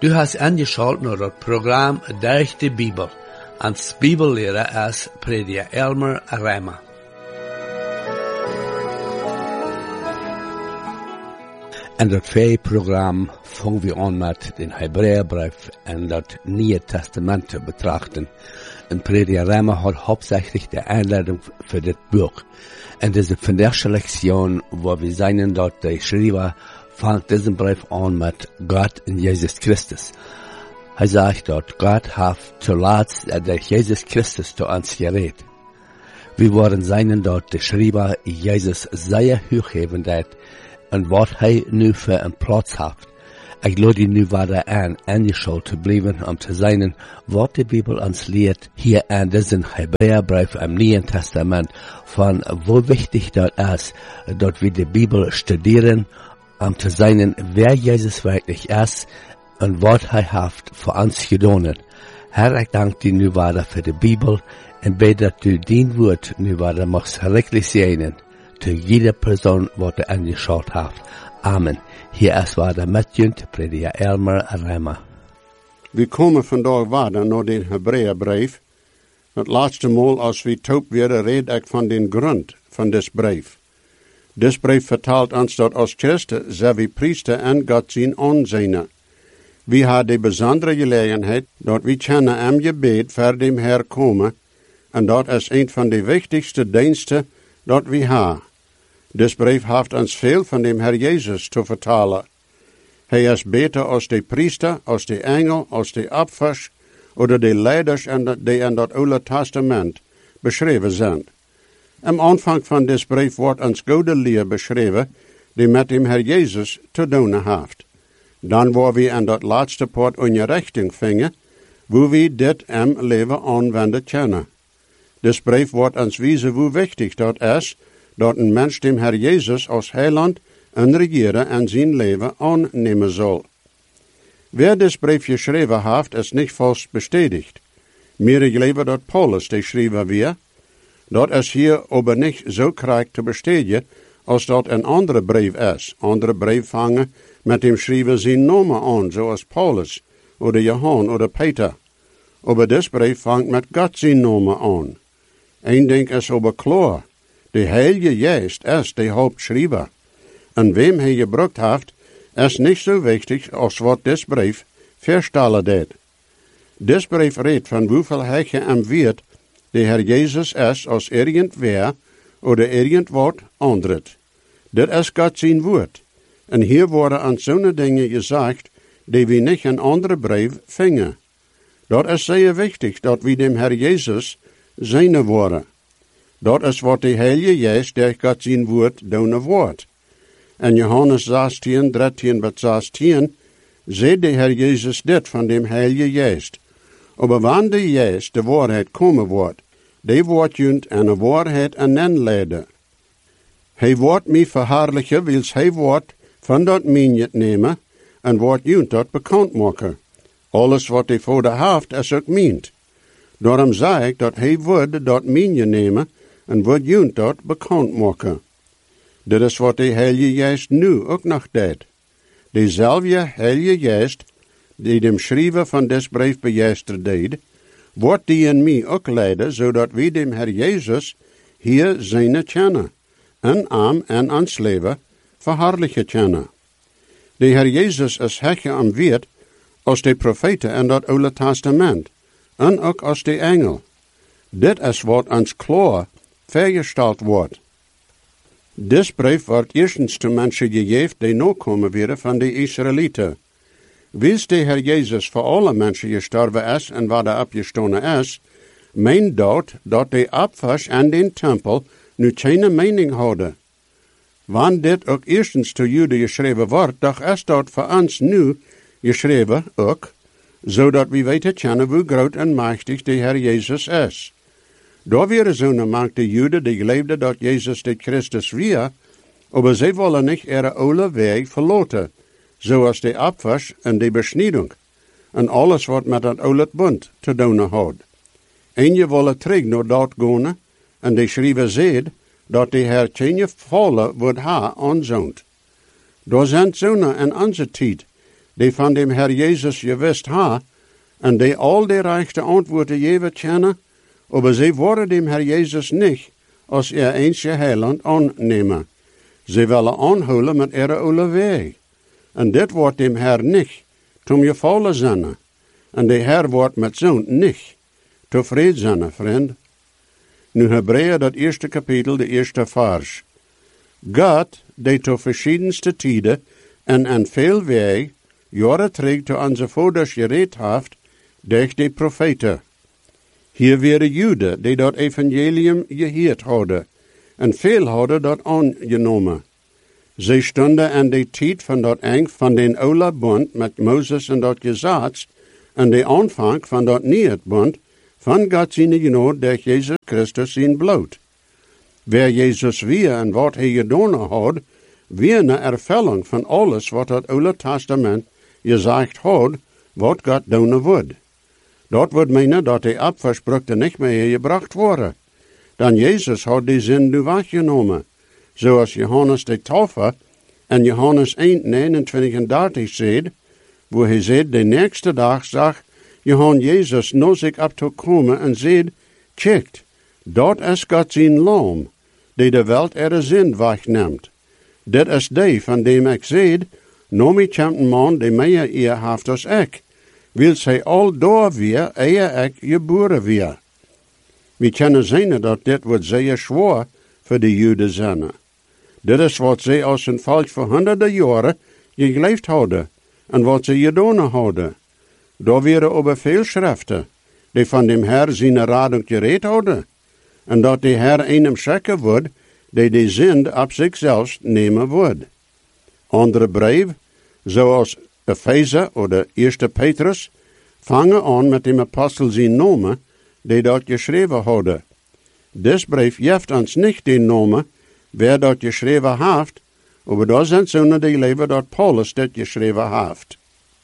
Du hast angeschaut naar het programma Durch de Bibel. Als Bibellehrer is prediker Elmer Reimer. En dat tweede programma vangen we aan met den Hebräerbrief en dat Nieuwe Testament te betrachten. En prediker Reimer hat hauptsächlich de Einleitung für dit Buch. En deze vandaagse lektion, waar we zijn dat de schrijver vangt diesen Brief an mit Gott in Jesus Christus. Hij sagt dat Gott heeft zuletzt durch Jesus Christus zu uns geredet. Wir wollen sein dat de schrijver Jesus sehr hochheben dat en wat hij nu voor een plaats heeft. Ik lade je nu verder aan angeschaut te blijven om te zijn wat de Bibel ons leert hier in deze Hebräerbrief im Nieuwen Testament van hoe wichtig dat is dat we de Bibel studeren om te zijn wer Jezus wirklich is en wat hij heeft voor ons gedaan. Herr, ik dank je nu verder voor de Bibel en bid dat u dien woord nu verder mag realiseren te jeder persoon wat er angeschaut heeft. Amen. Hier is verder met junt, prediker Elmer Reimer. We komen vandaag verder naar den Hebräerbrief. Het laatste maal als we taub werden, red ik van den grond van des brief. Des brief vertelt ons dat als Christen zijn we priester en God zijn aanzien. We hebben de bijzondere gelegenheid dat we kennen hem gebed voor dem Herr komen, en dat is een van de wichtigste diensten dat we hebben. Des brief heeft ons veel van dem Herr Jezus te vertellen. Hij is beter als de priester, als de engel, als de opvers, oder de leiders die in dat Oude Testament beschreven zijn. Am aanvang van des brief wordt ons goede leer beschreven, die met dem Herr Jezus te doen heeft. Dan waar we in dat laatste part onze richting vingen, wo we dit im leven aanwenden kennen. Des brief wordt ons wijzen hoe wichtig dat is, dat een mens dem Herr Jezus als heiland en regeren en zijn leven aannemen zal. Wer des brief geschreven heeft, is niet vast bestätigt. Meer geleverd dat Paulus de schrijver weer. Dat is hier aber niet zo krachtig te bestätigen, als dat een andere brief is. Andere brief vangen met dem schrijver zijn namen aan, zoals Paulus, oder Johann, oder Peter. Aber des brief vangt met God zijn namen aan. Eén ding is aber klar. De Heilige Geest is de hoofdschrijver. En wem hij gebruikt heeft, is niet zo wichtig als wat des brief verstellen deed. Des brief redt van hoeveel hege en weet de Herr Jezus is als irgendwer oder irgendwat andret. Dit is God zijn woord. En hier worden aan zo'n dingen gezegd, die we niet in andere brief vingen. Dat is zeer wichtig, dat we dem Herr Jezus zijn worden. Dat is wat de Heilige Geest durch God zijn woord doen wordt. En Johannes 16, 13 tot 16, zei de Herr Jezus dit van dem Heilige Geest. Aber wanneer de Geest de waarheid komen wordt, die wordt junt en de waarheid aanleiden. Hij wordt mij verhaarlijken, wils hij wordt van dat minjet nemen, en wordt junt dat bekend maken. Alles wat hij voor de heeft, is ook meent. Daarom zei ik dat hij wordt dat minje nemen, en wordt junt dat bekend maken. Dit is wat de Heilige Geest nu ook nog deed. Dezelfde Heilige Geest, die dem schrijver van des brief begeisterd deed, wordt die in mij ook leiden, zodat we dem Herr Jezus hier zijne kennen, en aan en ons leven verhaarlijken kennen. De Herr Jezus is hege am weet als de profeten in dat Oude Testament, en ook als de engel. Dit is wat ons klaar vergesteld wordt. Dis brief wordt eerstens te mensen gegeven die nakomen werden van de Israëlieten. Wils de Herr Jezus voor alle mensen gestorven is en waar de opgestonden is, meent dat de opvers en den tempel nu geen mening houden. Wanneer dit ook eerstens te Joden geschreven wordt, doch is dat voor ons nu geschreven ook, zodat we weten kennen hoe groot en machtig de Herr Jezus is. Daar waren zo'n macht de Joden die geloofden dat Jezus de Christus weer, aber zij willen niet ihre oude weg verlaten, zoals de opvers en de besnijding, en alles wat met het oude bund te doen had. En je willen terug naar dat gaan, en de schrijver zegt dat de Heer geen vallen wordt haar aanzoont. Daar zijn zo'n in onze tijd die van dem Herr Jezus gewist ha, en die al die rechte antwoorden geven kennen, aber sie worden dem Herr Jezus niet als einzige heiland aannemen. Ze willen aanhouden met ihre oude weg. En dit wordt dem Herr niet zum gevallen zijn. En de Herr wordt met zo'n niet tevreden zijn, vriend. Nu Hebreeën, dat eerste kapitel, de eerste vers. God, die tot verschiedenste tijden en aan veel weg, jaren terug tot onze vaders gereed heeft, durch de profeten. Hier waren Juden, die dat evangelium gehoord hadden, en veel hadden dat aangenomen. Zij stonden aan de tijd van dat eind van den oude bond met Moses en dat gezag, en de aanvang van dat nieuwe bond van God zijn genade door Jezus Christus zijn bloed. Wer Jezus weer en wat hij gedaan had, weer een ervulling van alles wat het Oude Testament gezegd had, wat God doen wordt. Dat wordt meenen dat de afversprukte niet meer gebracht worden. Dan Jezus had die zin nu weggenomen, zoals Johannes de Taufer en Johannes 1, 29 en 30 zegt, wo hij zegt, de nächste dag zag Johan Jezus naar zich op te komen en zegt, kijkt, dat is God zijn lam, die de wereld er zin wegneemt. Dit is die van dem ik zeg, nou mij komt een man die meer eer heeft als ik, wil zij al door weer, eer ik geboren weer. We kunnen zien dat dit wordt zeer zwaar voor de Joden zijn. Dit is wat zij als een volk voor honderden jaren geleefd hadden en wat ze gedaan hadden. Daar waren over veel schriften die van dem Herr zijn rading gereed hadden. En dat de Herr einem schikken wordt, die de zin op zichzelf nemen wordt. Andere brief, zoals Epheser oder 1. Petrus, vangen aan met de apostel zijn namen, die dat geschreven hadden. Dit brief geeft ons niet de namen, wer dat geschreven heeft, maar dat zijn zonen die leven dat Paulus dit geschreven heeft.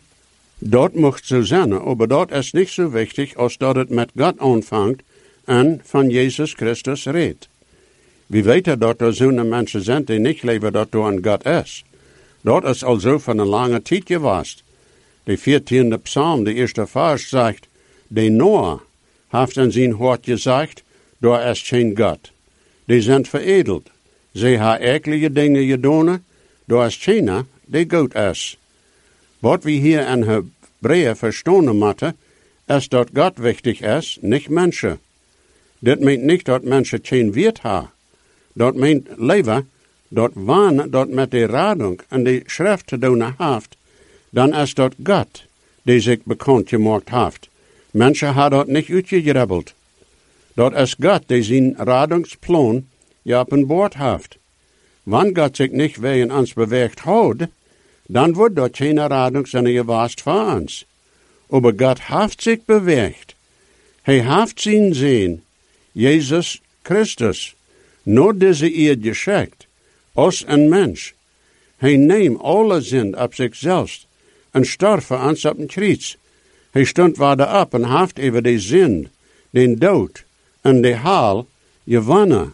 Dat mocht zo zijn, maar dat is niet zo wichtig als dat het met God aanvangt en van Jezus Christus redt. We weten dat er zo'n mensen zijn die niet leven dat er een God is. Dat is also van een lange tijd geweest. De 14e psalm, de eerste vers, zegt, de Noah heeft in zijn hart gezegd, daar is geen God. Die zijn veredeld. Ze hebben eklige dingen gedaan, daar is geen die goed is. Wat we hier in Hebreeën verstaan moeten, is dat God wichtig is, niet mensen. Dit meent niet dat mensen geen wet hebben. Dat meent leven, dat wanneer dat met de rading en de schrift te doen heeft, dan is dat God die zich bekend gemaakt heeft. Mensen hebben dat niet uitgegrabbeld. Dat is God die zijn radingsplan geopenbaard heeft. Wanneer God zich niet wegen ons beweegt houdt, dan wordt dat geen rading zijn geweest voor ons. Maar God heeft zich beweegt. Hij heeft zijn zin, Jezus Christus, naar deze eerd geschikt, als een mens. Hij neemt alle zin op zichzelf en stierf voor ons op een kruis. Hij stond weer op en heeft over de zin, den dood en de haal gewonnen.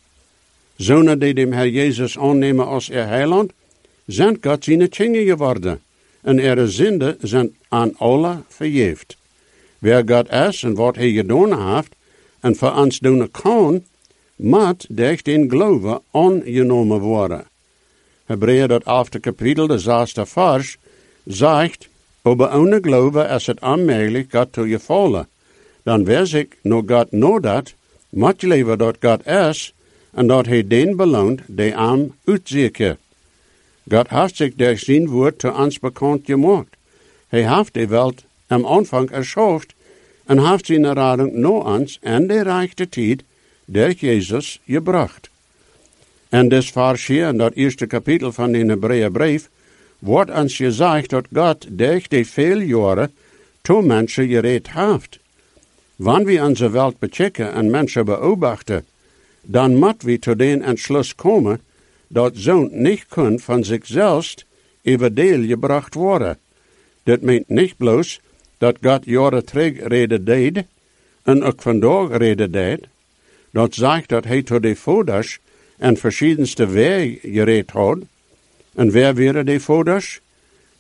Zonen die dem Herr Jezus aannemen als heiland, zijn God zijn kinderen geworden. En ihre zinden zijn aan alle vergeefd. Wer God is en wat hij gedaan heeft, en voor ons doen kan, moet durch den geloven aangenomen worden. Hebreeën dat 11e kapitel, de 6e vers, zegt, aber ohne geloven is het onmogelijk God te gevallen. Dan wer zich naar God nadat, moet leven dat God is, en dat hij den beloont die hem uitzoeken. God heeft zich durch zijn woord te ons bekend gemaakt. Hij heeft de wereld am Anfang erschaffen en heeft zijn rading naar ons en de rechte tijd durch Jezus gebracht. En des vers hier in dat eerste kapitel van de Hebreeënbrief wordt ons gezegd dat God durch die veel jaren toe mensen gereed heeft. Wanneer we onze wereld bechecken en mensen beobachten, dan moeten we tot den entschluss komen dat zo'n niet kan van zichzelf over deel gebracht worden. Dat meent niet bloos dat God jaren terug reden deed en ook vandaag reden deed. Dat zegt dat hij tot de vaders en verschiedenste wegen gereed had. En wer waren de vaders?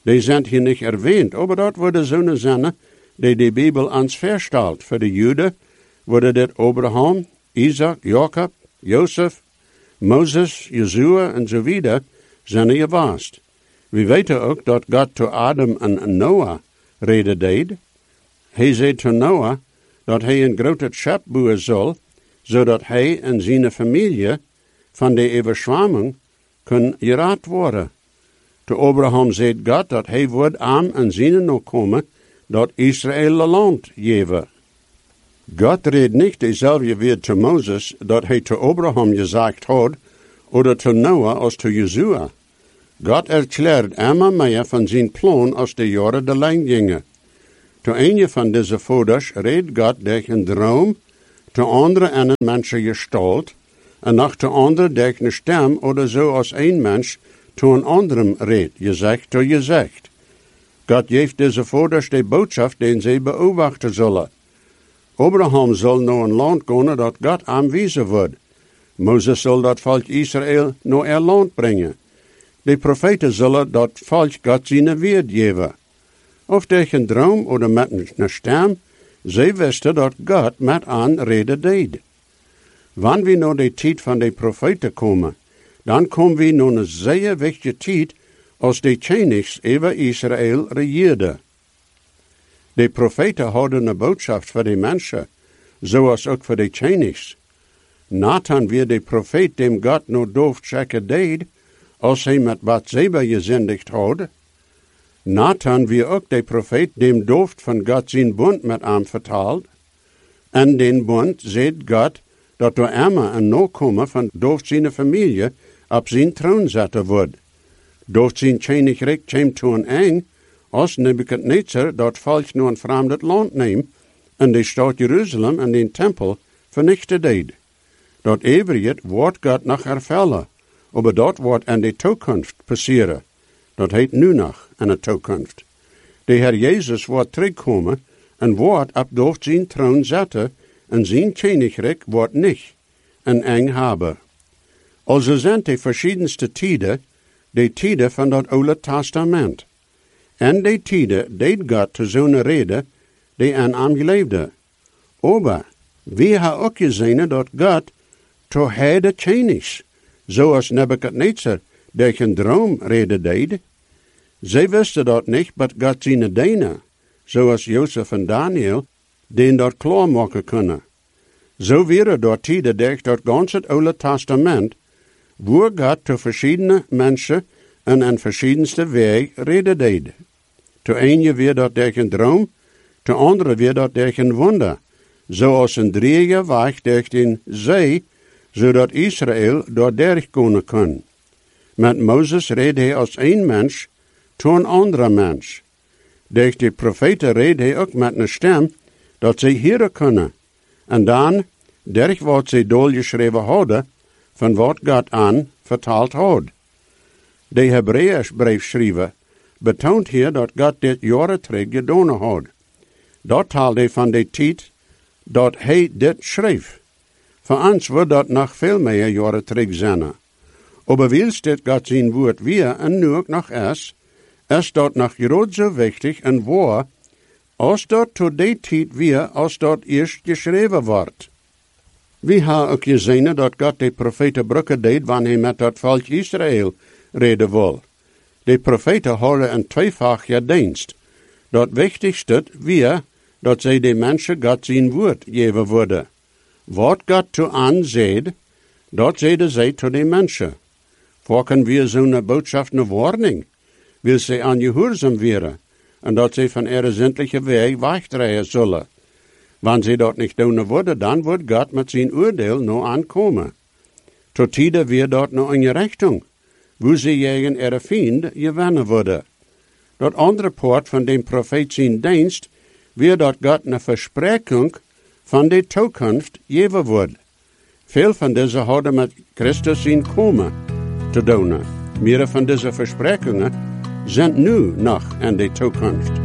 Die zijn hier niet erwähnt, aber dat worden zonen zijn die de Bibel ans verstelt. Voor de Juden worden dit Abraham, Isaac, Jacob, Jozef, Moses, Jezua en zo wieder zijn geweest. We weten ook dat God tot Adam en Noah reden deed. Hij zei tot Noah dat hij een grote schip bouwen zal, zodat hij en zijn familie van de overschwamming kunnen gered worden. Te Abraham zei God dat hij wordt aan en zijn nog komen dat Israël een land geven. God reed niet dezelfde weer te Mozes dat hij te Abraham gezegd had, oder te Noah als te Jezua. God erklärt immer meer van zijn plan als de jaren de lijn gingen. Te een van deze vaders reed God durch een droom, te andere en een mensen gestalt, en nog te andere durch een stem oder zo als een mens te een anderem reed, gezegd to gezegd. God geeft deze vaders de boodschap den zij beobachten zullen. Abraham zal naar een land gaan dat God aanwijzen wordt. Mozes zal dat volk Israël naar een land brengen. De profeten zullen dat volk God zijn woord geven. Of durch een droom oder met een stem, zij wisten dat God met aan reden deed. Wanneer we naar de tijd van de profeten komen, dan komen we naar een zeer wichtige tijd als de Koenigs over Israël regeerden. De profeten hadden een boodschap voor de mensen, zoals ook voor de Koenigs. Nathan weer de profeet dem God nog doof checken deed, als hij met Bathseba gezendigd had. Nathan weer ook de profeet dem doof van God zijn bund met hem vertaald. En den bund zegt God dat door Emma een nakomer van doof zijn familie op zijn troon zetten wordt. Doof zijn koninkrijk komt toe een eind, als Nebuchadnezzar dat volk naar een vreemd land neemt en de stad Jeruzalem en de tempel vernichten deed. Dat eeuwig wordt God nog ervullen, maar dat wordt in de toekomst passeren. Dat heet nu nog in de toekomst. De Heer Jezus wordt terugkomen en wordt op doof zijn troon zetten en zijn koninkrijk wordt niet een eng hebben. Also zijn de verschiedenste tijden, de tijden van dat Oude Testament. En de tijden deed God te zo'n reden die aan hem geleefde. Maar we hebben ook gezien dat God to heide Koenigs, zoals Nebuchadnezzar durch een droom reden deed. Zij wisten dat niet, maar God zijn dienen, zoals Jozef en Daniel, den dat klaarmaken kunnen. Zo waren dat tijden durch dat ganze Oude Testament, waar God to verschillende mensen en een verschiedenste weg reden deed. Te ene weer dat durch een droom, te andere weer dat durch een wonder, zoals een drieën weg durch den zee, zodat Israël door derg kunnen kon. Met Mozes reed hij als een mens tot een andere mens. Durch de profeten reed hij ook met een stem, dat zij horen kunnen. En dan, derg wat zij doorgeschreven hadden, van wat God aan vertaald had. De Hebreeërsbriefschrijver betoont hier dat God dit jaren terug gedaan had. Dat taalde van de tijd dat hij dit schreef. Voor ons wordt dat nog veel meer jaren terug zijn. Maar wils dit God zijn woord weer en nu ook nog is dat nog groot zo wichtig en waar, als dat tot die tijd weer als dat eerst geschreven wordt. We hebben ook gezien dat God de profeten bruggen deed wanneer hij met dat volk Israël reden wil. De profeten hadden een tweevoudige dienst. Dat wichtigste weer dat zij de mensen God zijn woord geven worden. Wat God toe aan zegt, dat zeiden zij tot de mensen. Volken wir zo'n boodschap een warning, wil zij aangehoorzaam worden, en dat zij van ihre zindelijke weg wegdraaien zullen. Wanneer zij dat niet doen worden, dan wordt God met zijn oordeel nog aankomen. Tot tijden weer dat nog een richting, wo zij tegen ihre vriend gewinnen worden. Dat andere poort van de profeet zijn dienst, weer dat God een verspreking van de toekomst geven wordt. Veel van deze hadden met Christus zien komen te doen. Meer van deze versprekingen zijn nu nog in de toekomst.